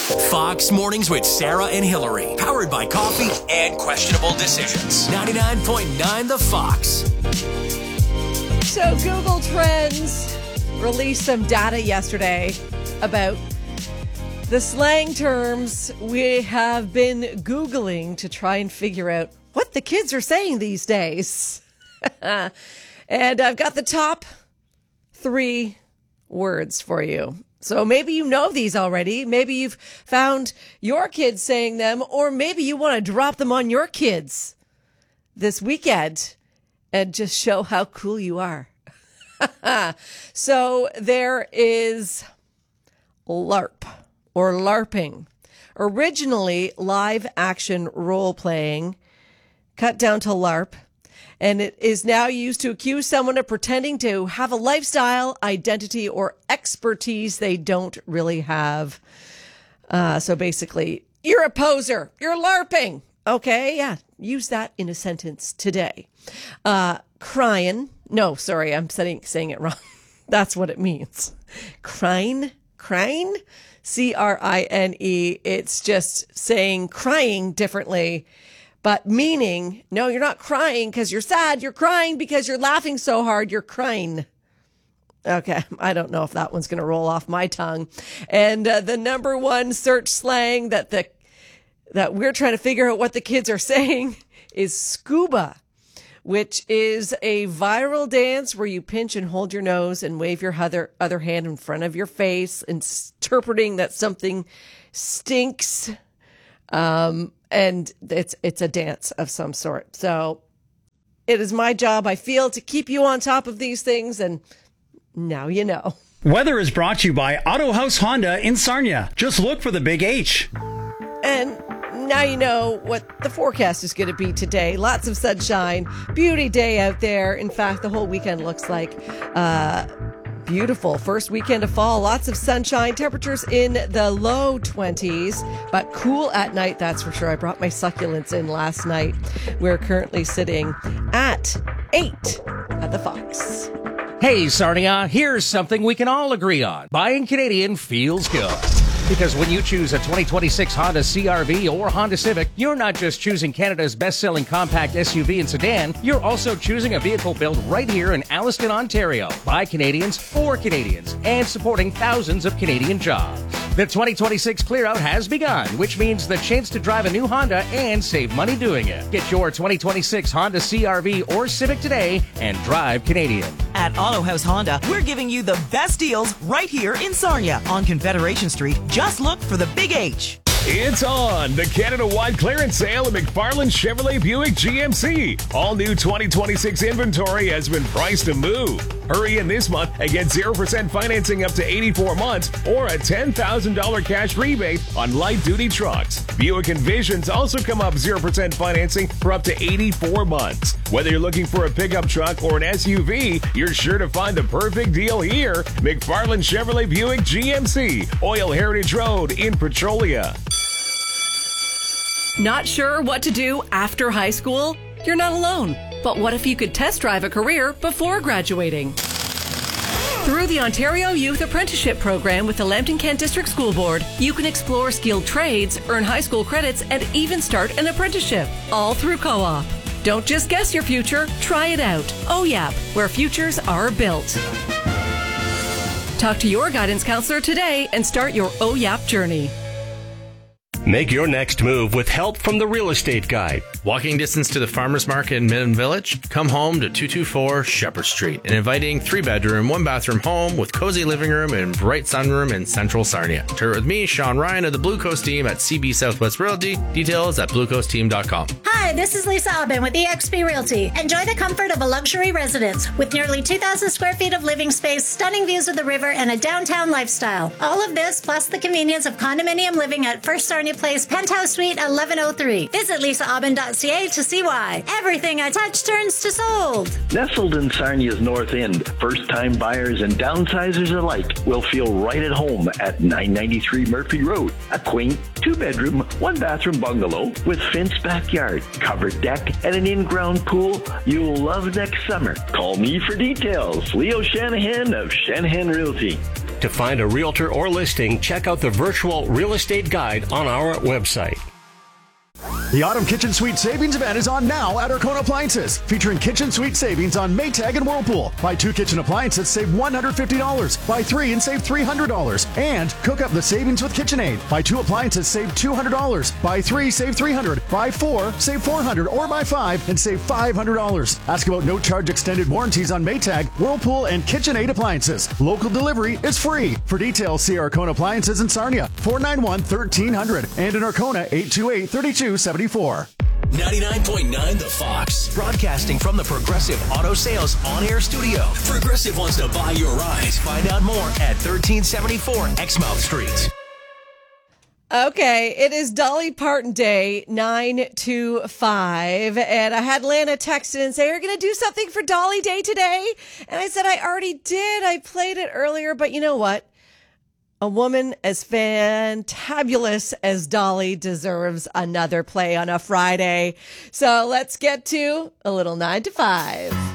Fox Mornings with Sarah and Hillary. Powered by coffee and questionable decisions. 99.9 The Fox. So Google Trends released some data yesterday about the slang terms we have been Googling to try and figure out what the kids are saying these days. And I've got the top 3 words for you. So maybe you know these already. Maybe you've found your kids saying them, or maybe you want to drop them on your kids this weekend and just show how cool you are. So there is LARP or LARPing. Originally live action role playing, cut down to LARP. And it is now used to accuse someone of pretending to have a lifestyle, identity, or expertise they don't really have. So basically, you're a poser. You're LARPing. Okay, yeah. Use that in a sentence today. Crying. No, sorry, I'm saying it wrong. That's what it means. Crying. Crine. C-R-I-N-E. It's just saying crying differently. But meaning, no, you're not crying because you're sad. You're crying because you're laughing so hard. You're crying. Okay, I don't know if that one's going to roll off my tongue. And the number one search slang that we're trying to figure out what the kids are saying is scuba, which is a viral dance where you pinch and hold your nose and wave your other hand in front of your face, interpreting that something stinks. And it's a dance of some sort. So it is my job, I feel, to keep you on top of these things, and now you know. Weather is brought to you by Auto House Honda in Sarnia. Just look for the big H. And now you know what the forecast is going to be today. Lots of sunshine, beauty day out there. In fact, the whole weekend looks like beautiful. First weekend of fall, lots of sunshine, temperatures in the low 20s, but cool at night, that's for sure. I brought my succulents in last night. We're currently sitting at 8 at the Fox. Hey, Sarnia, here's something we can all agree on. Buying Canadian feels good. Because when you choose a 2026 Honda CR-V or Honda Civic, you're not just choosing Canada's best-selling compact SUV and sedan, you're also choosing a vehicle built right here in Alliston, Ontario, by Canadians for Canadians, and supporting thousands of Canadian jobs. The 2026 clear-out has begun, which means the chance to drive a new Honda and save money doing it. Get your 2026 Honda CR-V or Civic today and drive Canadian. At Auto House Honda, we're giving you the best deals right here in Sarnia on Confederation Street. Just look for the Big H. It's on! The Canada-wide clearance sale at McFarland Chevrolet Buick GMC. All new 2026 inventory has been priced to move. Hurry in this month and get 0% financing up to 84 months or a $10,000 cash rebate on light-duty trucks. Buick Envisions also come up 0% financing for up to 84 months. Whether you're looking for a pickup truck or an SUV, you're sure to find the perfect deal here. McFarland Chevrolet Buick GMC, Oil Heritage Road in Petrolia. Not sure what to do after high school? You're not alone. But what if you could test drive a career before graduating? Through the Ontario Youth Apprenticeship Program with the Lambton Kent District School Board, you can explore skilled trades, earn high school credits, and even start an apprenticeship, all through co-op. Don't just guess your future, try it out. OYAP, where futures are built. Talk to your guidance counselor today and start your OYAP journey. Make your next move with help from the Real Estate Guide. Walking distance to the Farmers Market in Midland Village? Come home to 224 Shepherd Street, an inviting 3-bedroom, 1-bathroom home with cozy living room and bright sunroom in central Sarnia. Tour with me, Sean Ryan of the Blue Coast team at CB Southwest Realty. Details at bluecoastteam.com. Hi, this is Lisa Aubin with eXp Realty. Enjoy the comfort of a luxury residence with nearly 2,000 square feet of living space, stunning views of the river, and a downtown lifestyle. All of this plus the convenience of condominium living at First Sarnia Place, Penthouse Suite 1103. Visit lisaaubin.ca to see why. Everything I touch turns to sold. Nestled in Sarnia's North End, first-time buyers and downsizers alike will feel right at home at 993 Murphy Road. A quaint 2-bedroom, 1-bathroom bungalow with fenced backyard, covered deck, and an in-ground pool you'll love next summer. Call me for details. Leo Shanahan of Shanahan Realty. To find a realtor or listing, check out the virtual real estate guide on our website. The Autumn Kitchen Suite Savings event is on now at Arkona Appliances, featuring kitchen suite savings on Maytag and Whirlpool. Buy 2 kitchen appliances, save $150. Buy 3 and save $300. And cook up the savings with KitchenAid. Buy 2 appliances, save $200. Buy 3, save $300. Buy 4, save $400. Or buy 5 and save $500. Ask about no charge extended warranties on Maytag, Whirlpool, and KitchenAid appliances. Local delivery is free. For details, see Arkona Appliances in Sarnia, 491-1300, and in Arkona, 828-3274. 99.9 The Fox. Broadcasting from the Progressive Auto Sales on-air studio. Progressive wants to buy your ride. Find out more at 1374 Exmouth Street. Okay, it is Dolly Parton Day, 9-5. And I had Lana text in and say, are you going to do something for Dolly Day today? And I said, I already did. I played it earlier, but you know what? A woman as fantabulous as Dolly deserves another play on a Friday. So let's get to a little 9 to 5.